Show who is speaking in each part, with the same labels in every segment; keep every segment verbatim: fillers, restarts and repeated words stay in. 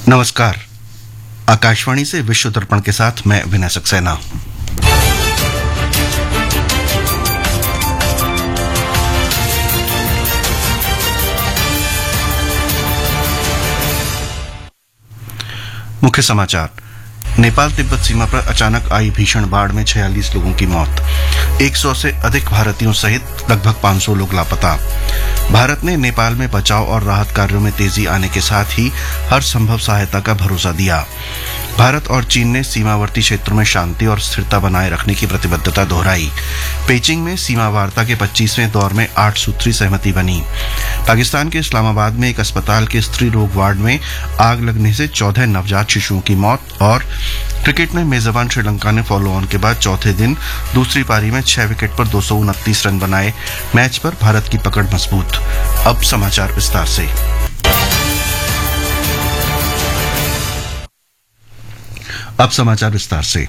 Speaker 1: नमस्कार। आकाशवाणी से विश्व दर्पण के साथ मैं विनय सक्सेना। मुख्य समाचार। नेपाल तिब्बत सीमा पर अचानक आई भीषण बाढ़ में छियालीस लोगों की मौत। एक सौ से अधिक भारतीयों सहित लगभग पाँच सौ लोग लापता। भारत ने नेपाल में बचाव और राहत कार्यों में तेजी आने के साथ ही हर संभव सहायता का भरोसा दिया। भारत और चीन ने सीमावर्ती क्षेत्रों में शांति और स्थिरता बनाए रखने की प्रतिबद्धता दोहराई। पेचिंग में सीमा वार्ता के पच्चीसवें दौर में आठ सूत्री सहमति बनी। पाकिस्तान के इस्लामाबाद में एक अस्पताल के स्त्री रोग वार्ड में आग लगने से चौदह नवजात शिशुओं की मौत। और क्रिकेट में मेजबान श्रीलंका ने फॉलो ऑन के बाद चौथे दिन दूसरी पारी में छह विकेट पर दो सौ उनतीस रन बनाए। मैच पर भारत की पकड़ मजबूत। अब समाचार विस्तार से। अब समाचार विस्तार से।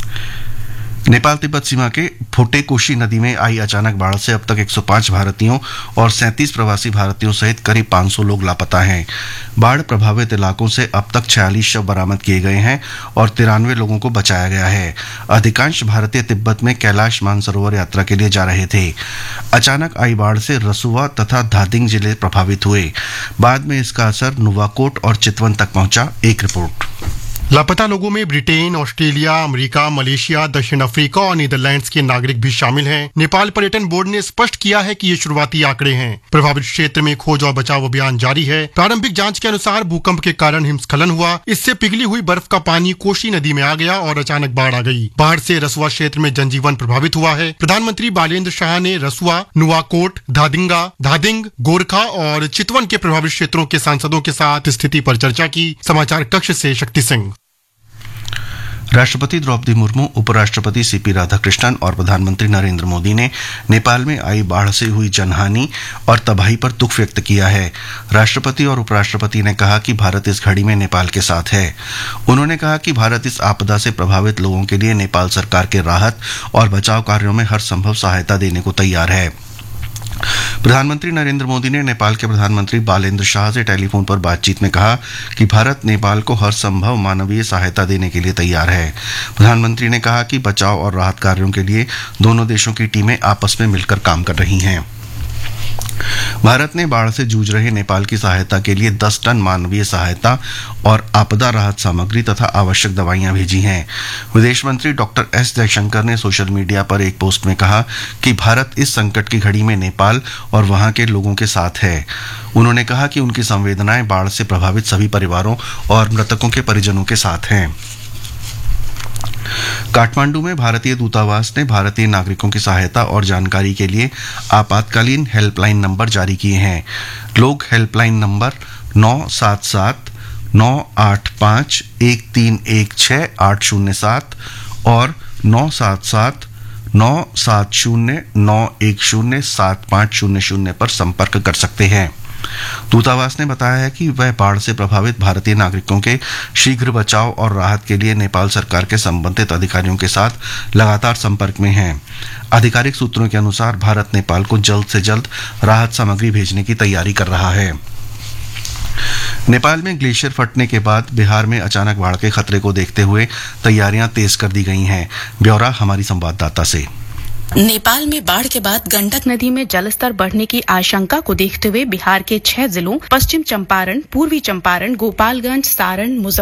Speaker 1: नेपाल तिब्बत सीमा के फोटेकोशी नदी में आई अचानक बाढ़ से अब तक एक सौ पाँच भारतीयों और सैंतीस प्रवासी भारतीयों सहित करीब पाँच सौ लोग लापता हैं। बाढ़ प्रभावित इलाकों से अब तक छियालीस शव बरामद किए गए हैं और तिरानवे लोगों को बचाया गया है। अधिकांश भारतीय तिब्बत में कैलाश मानसरोवर यात्रा के लिए जा रहे थे। अचानक आई बाढ़ से रसुआ तथा धादिंग जिले प्रभावित हुए। बाद में इसका असर नुवाकोट और चितवन तक पहुंचा। एक रिपोर्ट।
Speaker 2: लापता लोगों में ब्रिटेन, ऑस्ट्रेलिया, अमेरिका, मलेशिया, दक्षिण अफ्रीका और नीदरलैंड्स के नागरिक भी शामिल हैं। नेपाल पर्यटन बोर्ड ने स्पष्ट किया है कि ये शुरुआती आंकड़े हैं। प्रभावित क्षेत्र में खोज और बचाव अभियान जारी है। प्रारंभिक जांच के अनुसार भूकंप के कारण हिमस्खलन हुआ। इससे पिघली हुई बर्फ का पानी कोशी नदी में आ गया और अचानक बाढ़ आ गई। बाढ़ से रसुआ क्षेत्र में जनजीवन प्रभावित हुआ है। प्रधानमंत्री बालेन्द्र शाह ने रसुआ, नुवाकोट, धादिंगा, धादिंग, गोरखा और चितवन के प्रभावित क्षेत्रों के सांसदों के साथ स्थिति पर चर्चा की। समाचार कक्ष से शक्ति सिंह।
Speaker 1: राष्ट्रपति द्रौपदी मुर्मू, उपराष्ट्रपति सीपी राधाकृष्णन और प्रधानमंत्री नरेंद्र मोदी ने नेपाल में आई बाढ़ से हुई जनहानि और तबाही पर दुख व्यक्त किया है। राष्ट्रपति और उपराष्ट्रपति ने कहा कि भारत इस घड़ी में नेपाल के साथ है। उन्होंने कहा कि भारत इस आपदा से प्रभावित लोगों के लिए नेपाल सरकार के राहत और बचाव कार्यों में हर संभव सहायता देने को तैयार है। प्रधानमंत्री नरेंद्र मोदी ने नेपाल के प्रधानमंत्री बालेन्द्र शाह से टेलीफोन पर बातचीत में कहा कि भारत नेपाल को हर संभव मानवीय सहायता देने के लिए तैयार है। प्रधानमंत्री ने कहा कि बचाव और राहत कार्यों के लिए दोनों देशों की टीमें आपस में मिलकर काम कर रही हैं। भारत ने बाढ़ से जूझ रहे नेपाल की सहायता के लिए दस टन मानवीय सहायता और आपदा राहत सामग्री तथा आवश्यक दवाइयां भेजी हैं। विदेश मंत्री डॉक्टर एस जयशंकर ने सोशल मीडिया पर एक पोस्ट में कहा कि भारत इस संकट की घड़ी में नेपाल और वहां के लोगों के साथ है। उन्होंने कहा कि उनकी संवेदनाएं बाढ़ से प्रभावित सभी परिवारों और मृतकों के परिजनों के साथ हैं। काठमांडू में भारतीय दूतावास ने भारतीय नागरिकों की सहायता और जानकारी के लिए आपातकालीन हेल्पलाइन नंबर जारी किए हैं। लोग हेल्पलाइन नंबर नौ सात सात नौ आठ पाँच एक तीन एक छः आठ शून्य सात और नौ सात सात नौ सात शून्य नौ एक शून्य सात पाँच शून्य शून्य पर संपर्क कर सकते हैं। दूतावास ने बताया है कि वह बाढ़ से प्रभावित भारतीय नागरिकों के शीघ्र बचाव और राहत के लिए नेपाल सरकार के संबंधित अधिकारियों के साथ लगातार संपर्क में है। आधिकारिक सूत्रों के अनुसार भारत नेपाल को जल्द से जल्द राहत सामग्री भेजने की तैयारी कर रहा है। नेपाल में ग्लेशियर फटने के बाद बिहार में अचानक बाढ़ के खतरे को देखते हुए तैयारियां तेज कर दी गई हैं। ब्यौरा हमारी संवाददाता से।
Speaker 3: नेपाल में बाढ़ के बाद गंडक नदी में जलस्तर बढ़ने की आशंका को देखते हुए बिहार के छह जिलों पश्चिम चंपारण, पूर्वी चंपारण, गोपालगंज, सारण, मुजफ्फरपुर